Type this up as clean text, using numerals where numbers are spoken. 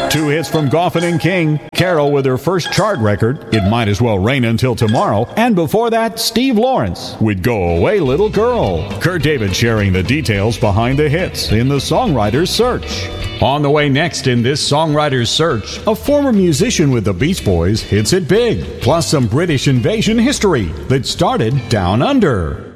Two hits from Goffin and King. Carol with her first chart record, It Might As Well Rain Until Tomorrow. And before that, Steve Lawrence with Go Away Little Girl. Kurt David sharing the details behind the hits in the Songwriter's Search. On the way next in this Songwriter's Search, a former musician with the Beach Boys hits it big. Plus some British invasion history that started down under.